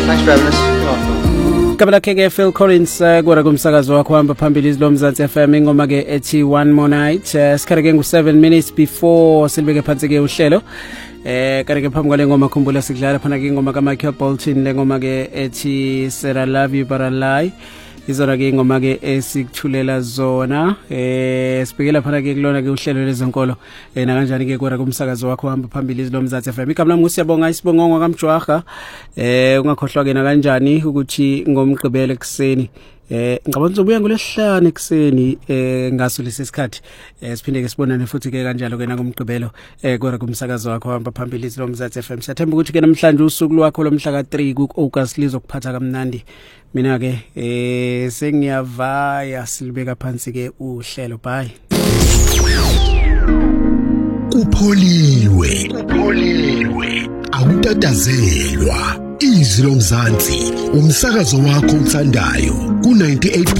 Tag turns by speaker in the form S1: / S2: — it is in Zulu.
S1: Thanks for having us.
S2: Kabla ke Phil Collins kwara kumsakazo wakho hamba phambili izilo Mzansi FM ingoma ke ethi One More Night sikhare ke ngu7 minutes before silibeke phansi ke uhlelo kare ke phambi kwale ngoma khumbula sidlala phana ke ingoma kaMichael Bolton le ngoma ke ethi Said I Love You But I Lie izona ke ingoma ke esikuthulela zona sibhekela phana ke kulona ke uhlelo lezenkolo na kanjani ke kwara kumsakazo wakho hamba phambili izilo Mzansi FM igama lami ngusiyabonga isibongo kaMjwaha ungakhohlwa ke na kanjani ukuthi ngomgqibelo ekseni ngicabanga uzobuya ngolesihlanu ekseni ngaso lesikhathi siphinde ke sibonane futhi ke kanjalo ke ngomgqibelo kwara kumsakazo wakho hamba phambili izilo Mzansi FM siyathemba ukuthi ke namhlanje usuku lwakho lomhla ka3 ku-August lizokuphatha kamnandi mina ke sengiyavaya silibeka phansi ke uhlelo bye
S3: upholiwe awutatazelwa izilo Mzansi umsakazo wakho uthandayo ku 98